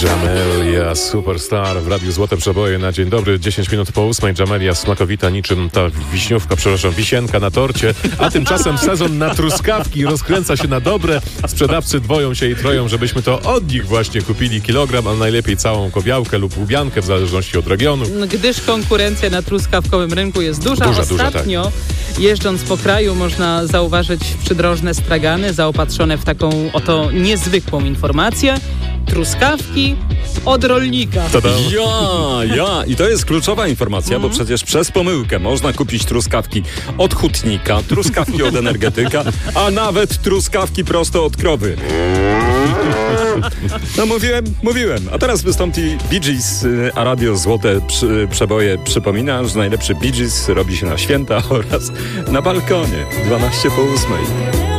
Jamelia Superstar w Radiu Złote Przeboje na dzień dobry. 10 minut po 8. Jamelia smakowita niczym ta wisienka na torcie. A tymczasem sezon na truskawki rozkręca się na dobre. Sprzedawcy dwoją się i troją, żebyśmy to od nich właśnie kupili kilogram, a najlepiej całą kobiałkę lub łubiankę w zależności od regionu. Gdyż konkurencja na truskawkowym rynku jest duża. Ostatnio jeżdżąc po kraju można zauważyć przydrożne stragany zaopatrzone w taką oto niezwykłą informację. Truskawki od rolnika. Ja. I to jest kluczowa informacja, bo przecież przez pomyłkę można kupić truskawki od hutnika, truskawki od energetyka, a nawet truskawki prosto od krowy. No mówiłem. A teraz wystąpi Bee Gees, a Radio Złote Przeboje przypomina, że najlepszy Bee Gees robi się na święta oraz na balkonie 12 po 8.